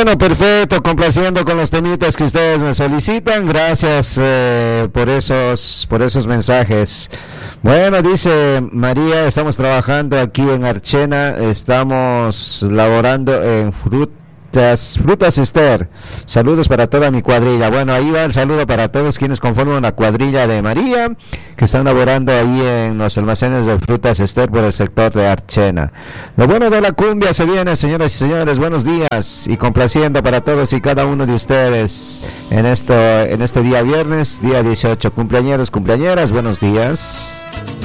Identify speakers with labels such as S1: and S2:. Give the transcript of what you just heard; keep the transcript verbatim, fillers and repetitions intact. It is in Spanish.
S1: Bueno, perfecto, complaciendo con los temitas que ustedes me solicitan. Gracias eh, por esos, por esos mensajes. Bueno, dice María, estamos trabajando aquí en Archena, estamos laborando en frutas. Frutas Esther, saludos para toda mi cuadrilla. Bueno, ahí va el saludo para todos quienes conforman la cuadrilla de María, que están laborando ahí en los almacenes de Frutas Esther por el sector de Archena. Lo bueno de la cumbia se viene, señoras y señores, buenos días, y complaciendo para todos y cada uno de ustedes en esto, en este día viernes, día dieciocho, cumpleañeros, cumpleañeras, buenos días.